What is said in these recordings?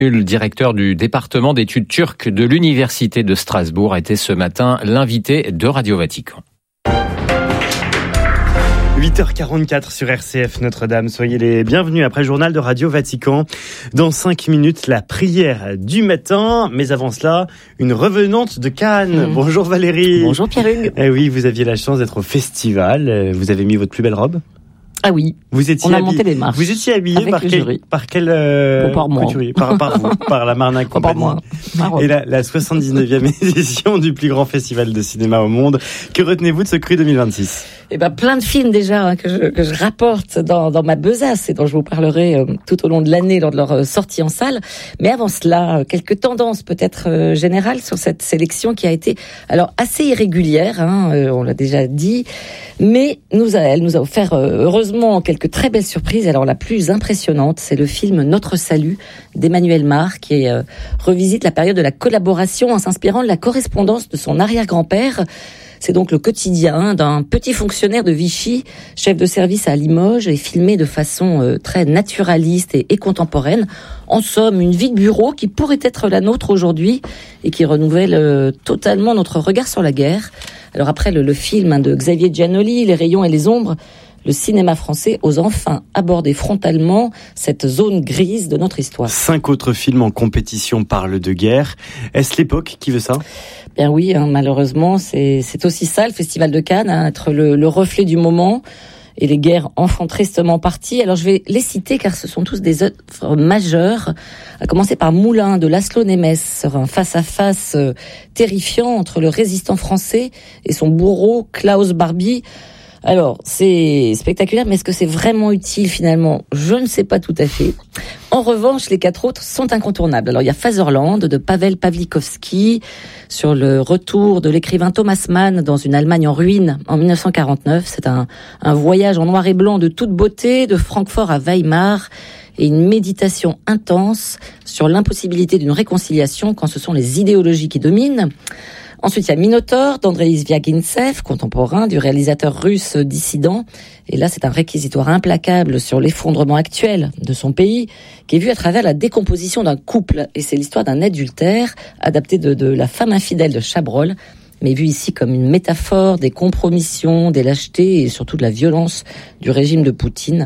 Le directeur du département d'études turques de l'Université de Strasbourg était ce matin l'invité de Radio Vatican. 8h44 sur RCF Notre-Dame. Soyez les bienvenus après le journal de Radio Vatican. Dans 5 minutes, la prière du matin. Mais avant cela, une revenante de Cannes. Bonjour Valérie. Bonjour Pierre-Hugues. Eh oui, vous aviez la chance d'être au festival. Vous avez mis votre plus belle robe ? Ah oui, on a monté les marches. Vous étiez habillé par quel par moi. Couturier, par vous, par la Marnac Compagnie. Par moi. Et la 79e édition du plus grand festival de cinéma au monde. Que retenez-vous de ce Cru 2026 ? Plein de films déjà que je rapporte dans ma besace et dont je vous parlerai tout au long de l'année lors de leur sortie en salle. Mais avant cela, quelques tendances peut-être générales sur cette sélection qui a été alors assez irrégulière, on l'a déjà dit, mais elle nous a offert heureusement quelques très belles surprises. Alors la plus impressionnante, c'est le film Notre Salut d'Emmanuel Mars qui revisite la période de la collaboration en s'inspirant de la correspondance de son arrière-grand-père. C'est donc le quotidien d'un petit fonctionnaire de Vichy, chef de service à Limoges, et filmé de façon très naturaliste et contemporaine. En somme, une vie de bureau qui pourrait être la nôtre aujourd'hui et qui renouvelle totalement notre regard sur la guerre. Alors après le film de Xavier Giannoli, Les rayons et les ombres, le cinéma français ose enfin aborder frontalement cette zone grise de notre histoire. 5 autres films en compétition parlent de guerre. Est-ce l'époque qui veut ça ? Bien oui, malheureusement, c'est aussi ça, le Festival de Cannes, être le reflet du moment. Et les guerres en font tristement partie. Alors je vais les citer car ce sont tous des œuvres majeures. À commencer par Moulin de Laszlo Nemes, sur un face-à-face terrifiant entre le résistant français et son bourreau Klaus Barbie. Alors, c'est spectaculaire, mais est-ce que c'est vraiment utile finalement ? Je ne sais pas tout à fait. En revanche, les 4 autres sont incontournables. Alors, il y a Fatherland de Pavel Pawlikowski sur le retour de l'écrivain Thomas Mann dans une Allemagne en ruine en 1949. C'est un voyage en noir et blanc de toute beauté, de Francfort à Weimar, et une méditation intense sur l'impossibilité d'une réconciliation quand ce sont les idéologies qui dominent. Ensuite, il y a Minotaur d'Andrei Zvyagintsev, contemporain du réalisateur russe dissident. Et là, c'est un réquisitoire implacable sur l'effondrement actuel de son pays, qui est vu à travers la décomposition d'un couple. Et c'est l'histoire d'un adultère, adapté de La femme infidèle de Chabrol, mais vu ici comme une métaphore des compromissions, des lâchetés et surtout de la violence du régime de Poutine.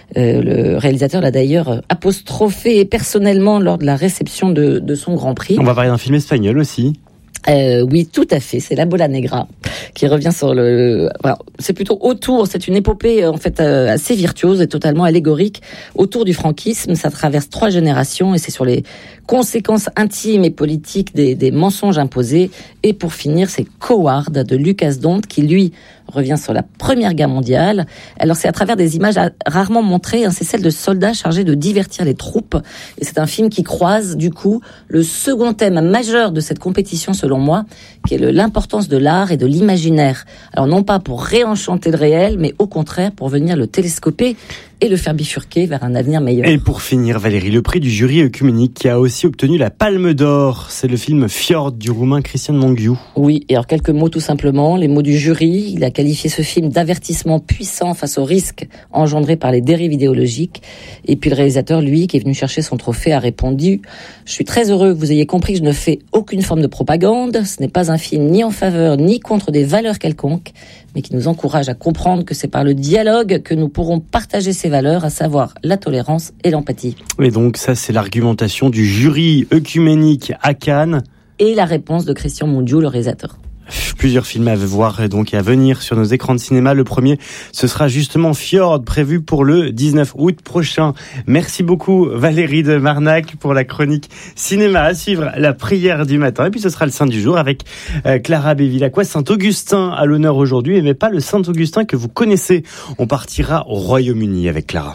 Le réalisateur l'a d'ailleurs apostrophé personnellement lors de la réception de son Grand Prix. On va parler d'un film espagnol aussi. Oui, tout à fait. C'est La Bola Negra qui revient sur c'est plutôt autour. C'est une épopée en fait assez virtuose et totalement allégorique autour du franquisme. Ça traverse 3 générations et c'est sur les conséquences intimes et politiques des mensonges imposés. Et pour finir, c'est Coward de Lucas Dont qui lui revient sur la Première Guerre mondiale. Alors c'est à travers des images rarement montrées, c'est celle de soldats chargés de divertir les troupes. Et c'est un film qui croise du coup le second thème majeur de cette compétition selon moi, qui est l'importance de l'art et de l'imaginaire. Alors non pas pour réenchanter le réel, mais au contraire pour venir le télescoper et le faire bifurquer vers un avenir meilleur. Et pour finir, Valérie, le prix du jury œcuménique qui a aussi obtenu la Palme d'Or, c'est le film Fjord du Roumain Cristian Mungiu. Oui, et alors quelques mots tout simplement, les mots du jury. Il a qualifié ce film d'avertissement puissant face aux risques engendrés par les dérives idéologiques. Et puis le réalisateur, lui, qui est venu chercher son trophée, a répondu « Je suis très heureux que vous ayez compris que je ne fais aucune forme de propagande. Ce n'est pas un film ni en faveur ni contre des valeurs quelconques, mais qui nous encourage à comprendre que c'est par le dialogue que nous pourrons partager ces valeurs, à savoir la tolérance et l'empathie. » Et donc ça, c'est l'argumentation du jury œcuménique à Cannes. Et la réponse de Cristian Mungiu, le réalisateur. Plusieurs films à voir donc et à venir sur nos écrans de cinéma. Le premier, ce sera justement Fjord, prévu pour le 19 août prochain. Merci beaucoup Valérie de Marnac pour la chronique cinéma. À suivre, la prière du matin. Et puis ce sera le Saint du jour avec Clara Bévilacqua. Saint-Augustin à l'honneur aujourd'hui, mais pas le Saint-Augustin que vous connaissez. On partira au Royaume-Uni avec Clara.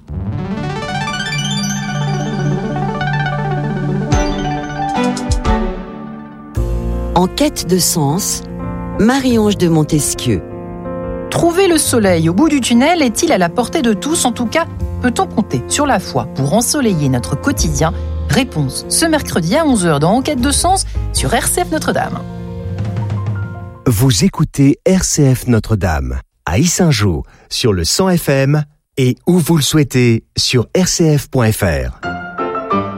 En quête de sens, Marie-Ange de Montesquieu. Trouver le soleil au bout du tunnel est-il à la portée de tous ? En tout cas, peut-on compter sur la foi pour ensoleiller notre quotidien ? Réponse ce mercredi à 11h dans En quête de sens sur RCF Notre-Dame. Vous écoutez RCF Notre-Dame à Yssingeaux sur le 100 FM et où vous le souhaitez sur rcf.fr.